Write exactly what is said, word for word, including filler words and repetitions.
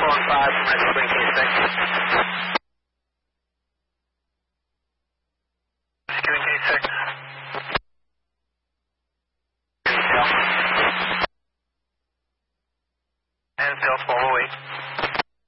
on five from Metro Twin K six. Twin K six. And Delta twelve oh eight.